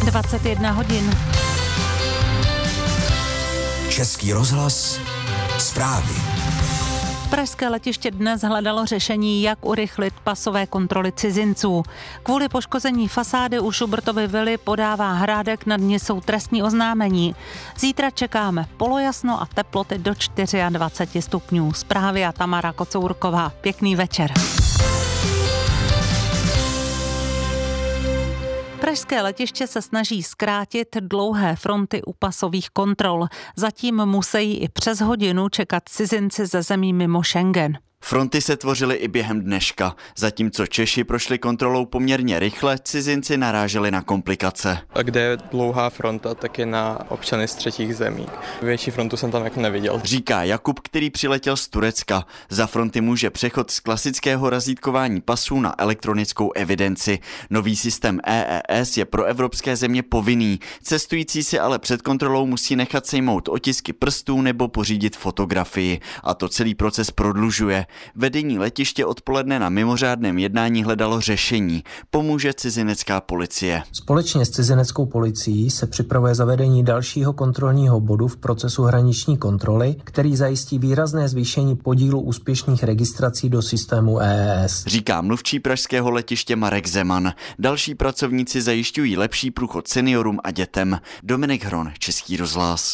21 hodin. Český rozhlas, zprávy. Pražské letiště dnes hledalo řešení, jak urychlit pasové kontroly cizinců. Kvůli poškození fasády u Šubertovy vily podává Hrádek nad Nisou trestní oznámení. Zítra čekáme polojasno a teploty do 24 stupňů. Zprávy a Tamara Kocourková. Pěkný večer. Pražské letiště se snaží zkrátit dlouhé fronty u pasových kontrol. Zatím musí i přes hodinu čekat cizinci ze zemí mimo Schengen. Fronty se tvořily i během dneška. Zatímco Češi prošli kontrolou poměrně rychle, cizinci naráželi na komplikace. A kde je dlouhá fronta, tak je na občany z třetích zemí. Větší frontu jsem tam jako neviděl. Říká Jakub, který přiletěl z Turecka. Za fronty může přechod z klasického razítkování pasů na elektronickou evidenci. Nový systém EES je pro evropské země povinný. Cestující si ale před kontrolou musí nechat sejmout otisky prstů nebo pořídit fotografii. A to celý proces prodlužuje. Vedení letiště odpoledne na mimořádném jednání hledalo řešení. Pomůže cizinecká policie. Společně s cizineckou policií se připravuje zavedení dalšího kontrolního bodu v procesu hraniční kontroly, který zajistí výrazné zvýšení podílu úspěšných registrací do systému EES. Říká mluvčí pražského letiště Marek Zeman. Další pracovníci zajišťují lepší průchod seniorům a dětem. Dominik Hron, Český rozhlas.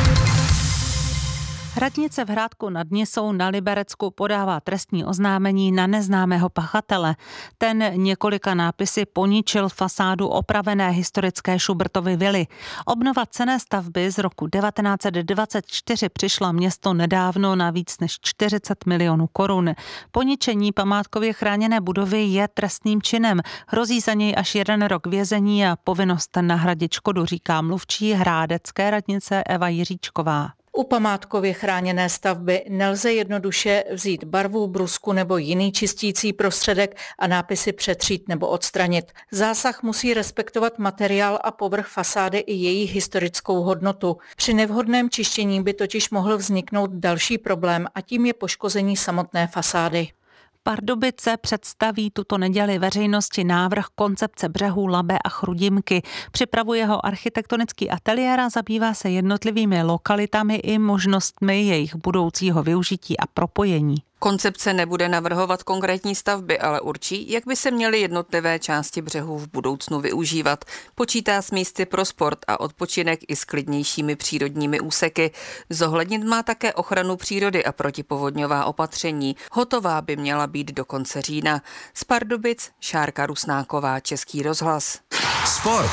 Radnice v Hrádku nad Nisou na Liberecku podává trestní oznámení na neznámého pachatele. Ten několika nápisy poničil fasádu opravené historické Šubertovy vily. Obnova cenné stavby z roku 1924 přišla město nedávno na víc než 40 milionů korun. Poničení památkově chráněné budovy je trestným činem. Hrozí za něj až 1 rok vězení a povinnost nahradit škodu, říká mluvčí hrádecké radnice Eva Jiříčková. U památkově chráněné stavby nelze jednoduše vzít barvu, brusku nebo jiný čistící prostředek a nápisy přetřít nebo odstranit. Zásah musí respektovat materiál a povrch fasády i její historickou hodnotu. Při nevhodném čištění by totiž mohl vzniknout další problém a tím je poškození samotné fasády. Pardubice představí tuto neděli veřejnosti návrh koncepce břehů Labe a Chrudimky. Připravuje ho architektonický ateliér a zabývá se jednotlivými lokalitami i možnostmi jejich budoucího využití a propojení. Koncepce nebude navrhovat konkrétní stavby, ale určí, jak by se měly jednotlivé části břehů v budoucnu využívat. Počítá s místy pro sport a odpočinek i s klidnějšími přírodními úseky. Zohlednit má také ochranu přírody a protipovodňová opatření. Hotová by měla být do konce října. Z Pardubic Šárka Rusnáková, Český rozhlas. Sport.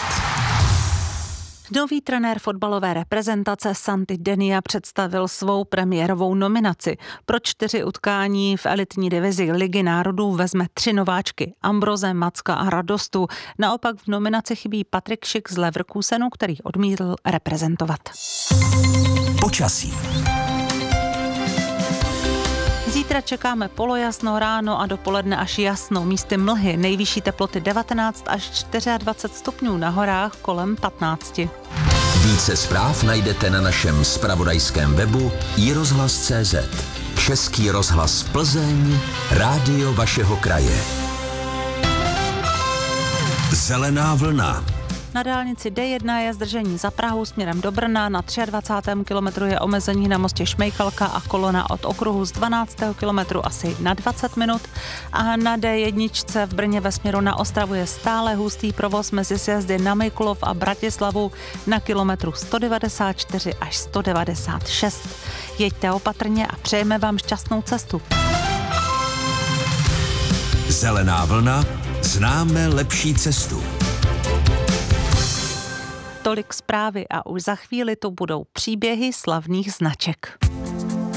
Nový trenér fotbalové reprezentace Santi Denia představil svou premiérovou nominaci. Pro 4 utkání v elitní divizi Ligy národů vezme 3 nováčky: Ambroze, Macka a Radostu. Naopak v nominaci chybí Patrik Schick z Leverkusenu, který odmítl reprezentovat. Počasí. Zítra čekáme polojasno ráno a dopoledne až jasno. Místy mlhy, nejvyšší teploty 19 až 24 stupňů, na horách kolem 15. Více zpráv najdete na našem zpravodajském webu iRozhlas.cz. Český rozhlas Plzeň, rádio vašeho kraje. Zelená vlna. Na dálnici D1 je zdržení za Prahu směrem do Brna, na 23. kilometru je omezení na mostě Šmejkalka a kolona od okruhu z 12. kilometru asi na 20 minut a na D1 v Brně ve směru na Ostravu je stále hustý provoz mezi sjezdy na Mikulov a Bratislavu na kilometru 194 až 196. Jeďte opatrně a přejeme vám šťastnou cestu. Zelená vlna, známe lepší cestu. Tolik zprávy a už za chvíli tu budou příběhy slavných značek.